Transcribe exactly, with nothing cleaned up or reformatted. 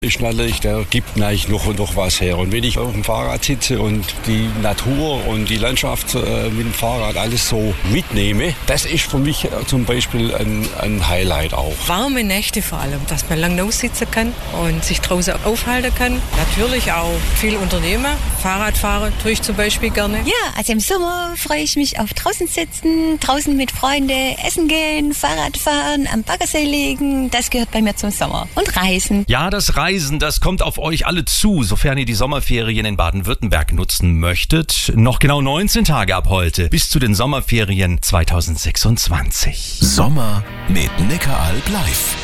ist natürlich, der gibt natürlich noch und noch was her. Und wenn ich auf dem Fahrrad sitze und die Natur und die Landschaft äh, mit dem Fahrrad alles so mitnehme, das ist für mich zum Beispiel ein, ein Highlight auch. Warme Nächte vor allem, dass man lange aussitzen kann und sich draußen aufhalten kann. Natürlich auch viel unternehmen. Fahrradfahren tue ich zum Beispiel gerne. Ja, also im Sommer freue ich mich auf draußen sitzen, draußen mit Freunden essen gehen, Fahrrad fahren, am Baggersee liegen. Das gehört bei mir zum Sommer. Und reisen. Ja, das Reisen, das kommt auf euch alle zu, sofern ihr die Sommerferien in Baden-Württemberg nutzen möchtet. Noch genau neunzehn Tage ab heute bis zu den Sommerferien zwanzig sechsundzwanzig. Sommer mit Neckaralb live.